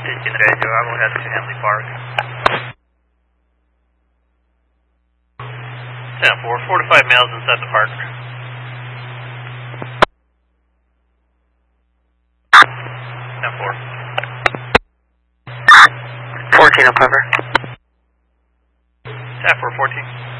18 Radio, I will head to Henley Park. 10-4, 4 to 5 males inside the park. 10-4. 14 will cover. 10-4, 14.